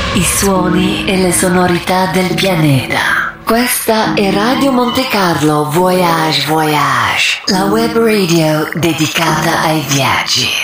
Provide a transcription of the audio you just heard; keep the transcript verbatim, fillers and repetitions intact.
I suoni e le sonorità del pianeta. Questa è Radio Monte Carlo Voyage Voyage, la web radio dedicata ai viaggi.